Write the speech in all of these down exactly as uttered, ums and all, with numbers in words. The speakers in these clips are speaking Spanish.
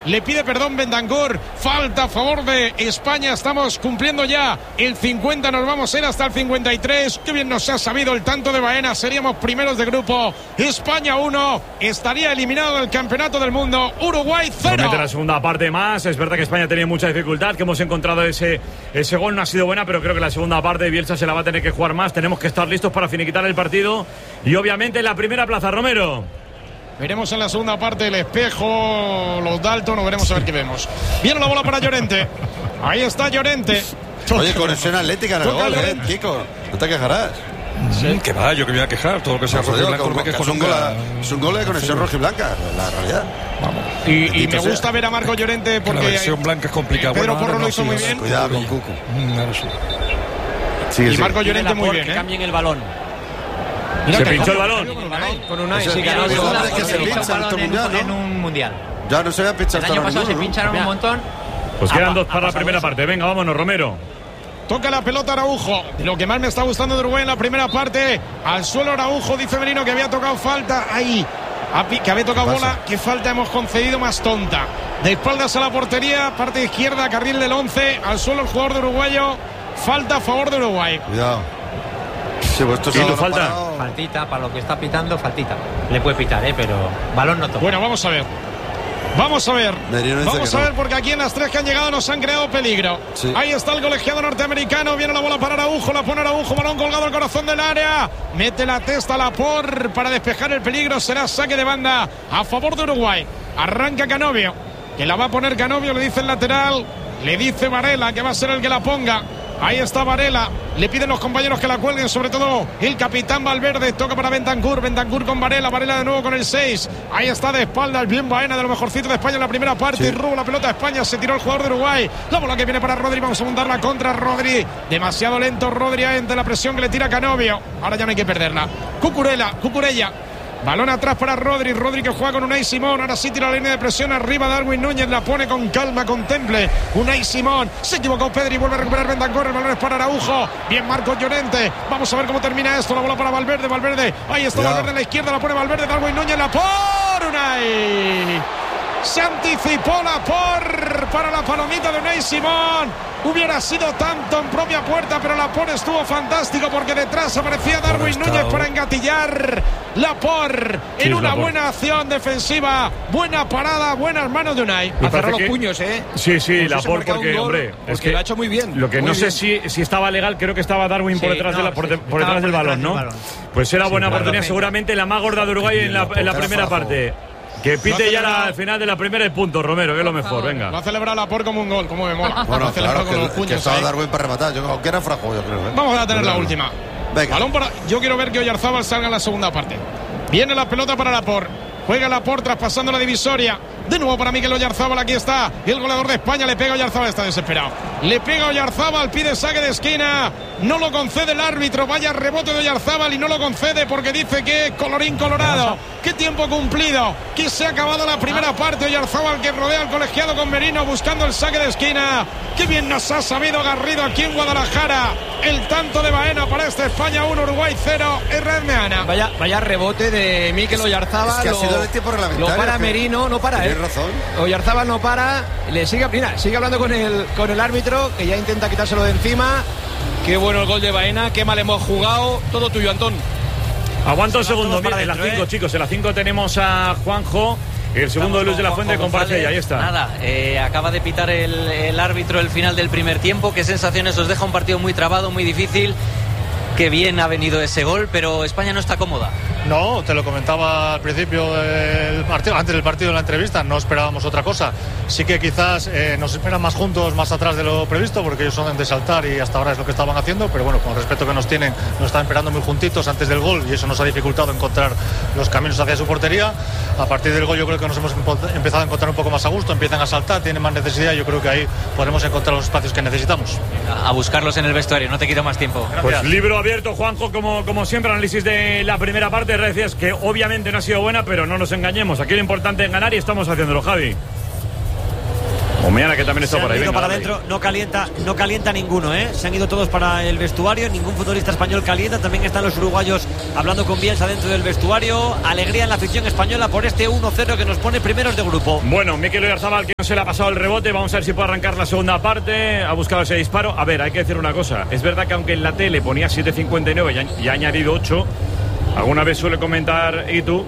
Le pide perdón Bentancur. Falta a favor de España. Estamos cumpliendo ya el cincuenta. Nos vamos a ir hasta el cincuenta y tres. Qué bien nos ha sabido el tanto de Baena. Seríamos primeros de grupo. España uno. Estaría eliminado del campeonato del mundo. Uruguay cero. Promete la segunda parte más. Es verdad que España tenía mucha dificultad, que hemos encontrado ese, ese gol. No ha sido buena, pero creo que la segunda parte Bielsa se la va a tener que jugar más. Tenemos que estar listos para finiquitar el partido. Y obviamente la primera plaza, Romero. Veremos en la segunda parte el espejo, los Dalton, o veremos a ver qué vemos. Viene la bola para Llorente. Ahí está Llorente. Oye, conexión atlética en el gol, ¿eh, Kiko? No te quejarás. Sí. Que va, yo que me voy a quejar. Todo lo que sea no, rojo y digo, blanco, no me quejo es un nunca. Gol, es un gol de conexión roja y blanca, la realidad. Vamos. Y, y me gusta sea. ver a Marco Llorente porque la versión blanca es complicada. Pedro bueno, Porro no, lo hizo sí, muy sí, bien. Cuidado con Cucu. Mm, ahora sí. Sí, y sí. Marco Llorente muy bien, que ¿eh? cambien el balón. Mira se que pinchó el balón. Con Unai, Eso, sí, que pues, no, es que se pincha en mundial, ¿no? en un mundial. Ya no se había pinchado El hasta año ahora pasado se ninguno, ¿no? pincharon un montón. Pues quedan dos Ha- para ha la primera pasado parte. Venga, vámonos, Romero. Toca la pelota Araujo. De lo que más me está gustando de Uruguay en la primera parte. Al suelo Araujo, dice Merino que había tocado falta. Ahí. Que había tocado bola. ¿Qué falta hemos concedido más tonta? De espaldas a la portería. Parte izquierda, carril del once. Al suelo el jugador de uruguayo. Falta a favor de Uruguay. Cuidado. Sí, pues esto Sí, se tu ha falta. parado. Faltita, para lo que está pitando, faltita. Le puede pitar, ¿eh? Pero balón no toca. Bueno, vamos a ver. Vamos a ver. Merino dice Vamos que a no. ver porque aquí en las tres que han llegado nos han creado peligro. Sí. Ahí está el colegiado norteamericano. Viene la bola para Araujo. La pone Araujo. Balón colgado al corazón del área. Mete la testa a la por para despejar el peligro. Será saque de banda a favor de Uruguay. Arranca Canovio. Que la va a poner Canovio. Le dice el lateral. Le dice Varela que va a ser el que la ponga. Ahí está Varela. Le piden los compañeros que la cuelguen, sobre todo el capitán Valverde. Toca para Bentancur. Bentancur con Varela. Varela de nuevo con el seis. Ahí está de espaldas. Bien Baena, de lo mejorcito de España en la primera parte. Sí. Y roba la pelota a España. Se tiró el jugador de Uruguay. La bola que viene para Rodri. Vamos a montar la contra Rodri. Demasiado lento Rodri ante la presión que le tira Canovio. Ahora ya no hay que perderla. Cucurella. Cucurella. Balón atrás para Rodri. Rodri que juega con Unai Simón. Ahora sí tira la línea de presión arriba. Darwin Núñez la pone con calma, contemple. Unai Simón. Se equivocó Pedri. Vuelve a recuperar Bentancur. El balón es para Araujo. Bien Marcos Llorente. Vamos a ver cómo termina esto. La bola para Valverde. Valverde. Ahí está. Cuidado. Valverde a la izquierda. La pone Valverde. Darwin Núñez la por Unai. Se anticipó la por para la palomita de Unai Simón. Hubiera sido tanto en propia puerta, pero la por estuvo fantástico porque detrás aparecía Darwin Núñez para engatillar la por en Sí, una la por. buena acción defensiva, buena parada, buenas manos de Unai. Me A cerrar parece los que- puños, ¿eh? Sí, sí, Como la si se por marcara porque, un gol, hombre, porque es que lo ha hecho muy bien. Lo que muy no sé bien. si, si estaba legal, creo que estaba Darwin por Sí, detrás de no, la, por, sí, de- por estaba detrás del por balón, detrás ¿no? del balón. Pues era buena Sí, oportunidad, claro. seguramente la más gorda de Uruguay en la, en la primera parte. Que pite ya la, al final de la primera el punto, Romero, que es lo mejor, Lo venga. ha celebrado la por como un gol, como me mola. Bueno, Lo ha celebrado claro, con los que, que puños estaba ahí. Darwin para rematar. Yo, aunque era frajo, yo creo. ¿eh? Vamos a tener la Pero- última. Venga. Balón para. Yo quiero ver que Oyarzábal salga en la segunda parte. Viene la pelota para Laporte. Juega Laporte traspasando la divisoria. De nuevo para Mikel Oyarzábal. Aquí está el goleador de España. Le pega Oyarzábal. Está desesperado. Le pega Oyarzábal. Pide saque de esquina. No lo concede el árbitro. Vaya rebote de Oyarzábal y no lo concede porque dice que colorín colorado. Qué tiempo cumplido. Que se ha acabado la primera parte. Oyarzábal que rodea al colegiado con Merino buscando el saque de esquina. Qué bien nos ha sabido Garrido aquí en Guadalajara. El tanto de Baena para este España uno, Uruguay cero. R. Meana. Vaya, vaya rebote de Mikel Oyarzábal. Es que ha lo, sido de tiempo reglamentario, Lo para es que Merino, no para, ¿eh? tienes razón. Oyarzábal no para. Le sigue, mira, sigue hablando con el, con el árbitro, que ya intenta quitárselo de encima. Qué bueno el gol de Baena, qué mal hemos jugado. Todo tuyo, Antón. Aguanta un segundo, para mira, en la dentro, cinco, ¿eh? chicos, en la cinco tenemos a Juanjo. El segundo de Luis de la Fuente comparte y ahí está. Nada, eh, acaba de pitar el, el árbitro el final del primer tiempo. Qué sensaciones os deja un partido muy trabado, muy difícil. Qué bien ha venido ese gol, pero España no está cómoda. No, te lo comentaba al principio del partido, antes del partido en la entrevista, no esperábamos otra cosa. Sí que quizás eh, nos esperan más juntos, más atrás de lo previsto, porque ellos son de saltar y hasta ahora es lo que estaban haciendo, pero bueno, con el respeto que nos tienen, nos están esperando muy juntitos antes del gol y eso nos ha dificultado encontrar los caminos hacia su portería. A partir del gol yo creo que nos hemos empezado a encontrar un poco más a gusto, empiezan a saltar, tienen más necesidad y yo creo que ahí podremos encontrar los espacios que necesitamos. A buscarlos en el vestuario, no te quito más tiempo. Pues libro abierto, Juanjo, como, como siempre, análisis de la primera parte. Decías que obviamente no ha sido buena, pero no nos engañemos. Aquí lo importante es ganar y estamos haciéndolo, Javi. O mañana, que también está se por ahí. Han ido Venga, para dale. adentro, no calienta, no calienta ninguno, ¿eh? Se han ido todos para el vestuario, ningún futbolista español calienta. También están los uruguayos hablando con Bielsa dentro del vestuario. Alegría en la afición española por este uno cero que nos pone primeros de grupo. Bueno, Mikel Oyarzabal, que no se le ha pasado el rebote. Vamos a ver si puede arrancar la segunda parte. Ha buscado ese disparo. A ver, hay que decir una cosa. Es verdad que aunque en la tele ponía siete cincuenta y nueve y ha, y ha añadido ocho, alguna vez suele comentar Itu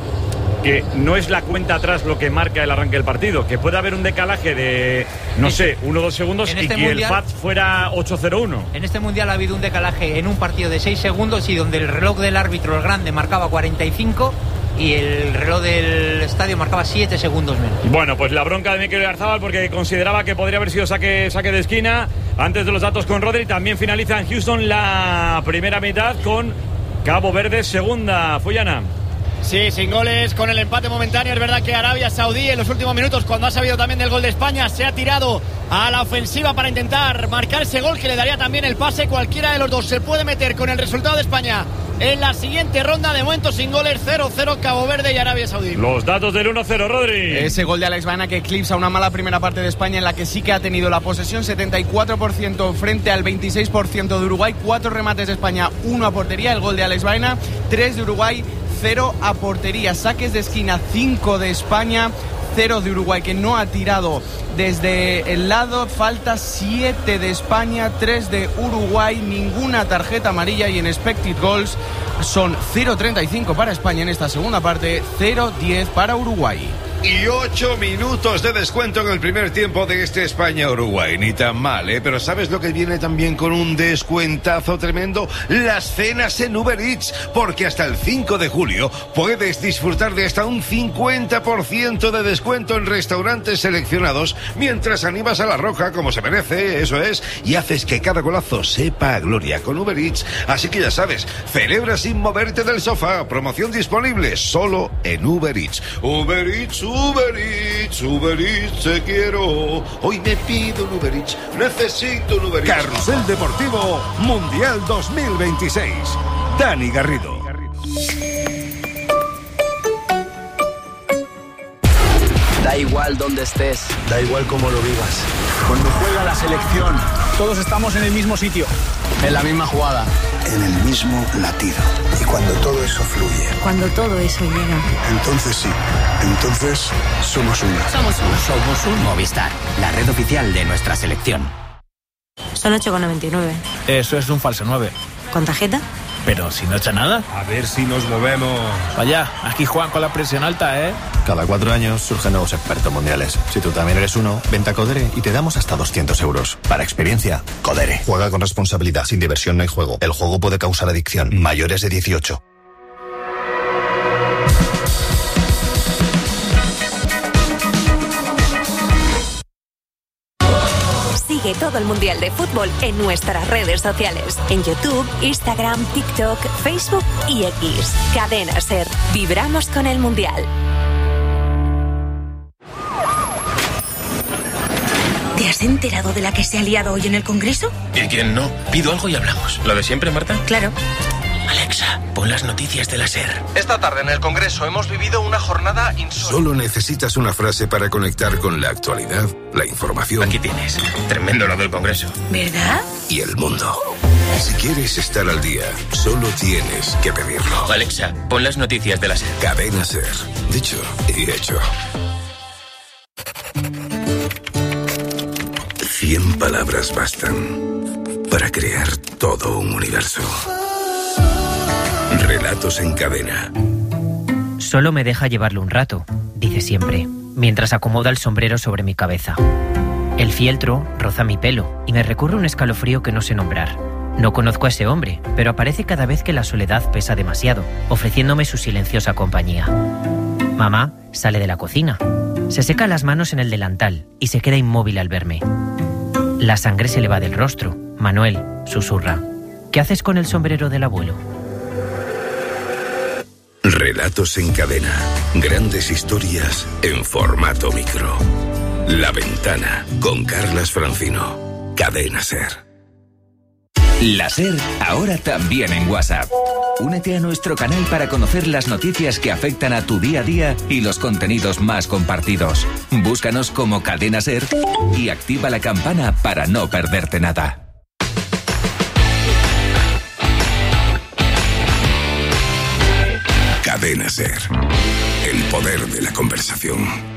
que no es la cuenta atrás lo que marca el arranque del partido, que puede haber un decalaje de, no sé, uno o dos segundos en y este que mundial, el P A T fuera ocho cero uno. En este mundial ha habido un decalaje en un partido de seis segundos y donde el reloj del árbitro, el grande, marcaba cuarenta y cinco y el reloj del estadio marcaba siete segundos menos. Bueno, pues la bronca de Mikel Oyarzabal porque consideraba que podría haber sido saque, saque de esquina. Antes de los datos con Rodri, también finaliza en Houston la primera mitad con Cabo Verde segunda. Fuyana. Sí, sin goles, con el empate momentáneo. Es verdad que Arabia Saudí en los últimos minutos, cuando ha sabido también del gol de España, se ha tirado a la ofensiva para intentar marcar ese gol que le daría también el pase. Cualquiera de los dos se puede meter con el resultado de España en la siguiente ronda. De momento sin goles, cero cero Cabo Verde y Arabia Saudí. Los datos del uno cero, Rodri. Ese gol de Alex Baena que eclipsa una mala primera parte de España, en la que sí que ha tenido la posesión, setenta y cuatro por ciento frente al veintiséis por ciento de Uruguay. Cuatro remates de España, uno a portería. El gol de Alex Baena, tres de Uruguay, cero a portería. Saques de esquina, cinco de España, cero de Uruguay, que no ha tirado desde el lado. Falta siete de España, tres de Uruguay, ninguna tarjeta amarilla, y en expected goals son cero treinta y cinco para España en esta segunda parte, cero diez para Uruguay. Y ocho minutos de descuento en el primer tiempo de este España-Uruguay. Ni tan mal, ¿eh? Pero ¿sabes lo que viene también con un descuentazo tremendo? Las cenas en Uber Eats. Porque hasta el cinco de julio puedes disfrutar de hasta un cincuenta por ciento de descuento en restaurantes seleccionados mientras animas a la roja como se merece, eso es, y haces que cada golazo sepa a gloria con Uber Eats. Así que ya sabes, celebra sin moverte del sofá. Promoción disponible solo en Uber Eats. Uber Eats, Uber Eats, Uber Eats, te quiero. Hoy me pido un Uber Eats, necesito un Uber Eats. Carrusel Deportivo Mundial dos mil veintiséis. Dani Garrido. Da igual donde estés, da igual cómo lo vivas. Cuando juega la selección, todos estamos en el mismo sitio, en la misma jugada, en el mismo latido. Y cuando todo eso fluye, cuando todo eso llega, entonces sí, entonces somos una. Somos uno. Somos un Movistar, la red oficial de nuestra selección. Son ocho con noventa y nueve. Eso es un falso nueve. ¿Con tarjeta? Pero si no echa nada. A ver si nos movemos. Vaya, aquí juegan con la presión alta, ¿eh? Cada cuatro años surgen nuevos expertos mundiales. Si tú también eres uno, vente a Codere y te damos hasta doscientos euros. Para experiencia, Codere. Juega con responsabilidad. Sin diversión no hay juego. El juego puede causar adicción. Mayores de dieciocho. Sigue todo el Mundial de Fútbol en nuestras redes sociales. En YouTube, Instagram, TikTok, Facebook y X. Cadena SER. Vibramos con el Mundial. ¿Te has enterado de la que se ha liado hoy en el Congreso? ¿Y quién no? Pido algo y hablamos. ¿Lo de siempre, Marta? Claro. Alexa, pon las noticias de la SER. Esta tarde en el Congreso hemos vivido una jornada insólita. Solo necesitas una frase para conectar con la actualidad, la información. Aquí tienes. Tremendo lo del Congreso. ¿Verdad? Y el mundo. Si quieres estar al día, solo tienes que pedirlo. Alexa, pon las noticias de la SER. Cadena SER. Dicho y hecho. Cien palabras bastan para crear todo un universo. Relatos en cadena. Solo me deja llevarlo un rato, dice siempre, mientras acomoda el sombrero sobre mi cabeza. El fieltro roza mi pelo y me recurre un escalofrío que no sé nombrar. No conozco a ese hombre, pero aparece cada vez que la soledad pesa demasiado, ofreciéndome su silenciosa compañía. Mamá sale de la cocina, se seca las manos en el delantal y se queda inmóvil al verme. La sangre se le va del rostro. Manuel susurra: ¿qué haces con el sombrero del abuelo? Relatos en cadena. Grandes historias en formato micro. La Ventana, con Carlas Francino. Cadena SER. La SER, ahora también en WhatsApp. Únete a nuestro canal para conocer las noticias que afectan a tu día a día y los contenidos más compartidos. Búscanos como Cadena Ser y activa la campana para no perderte nada. Cadena Ser. El poder de la conversación.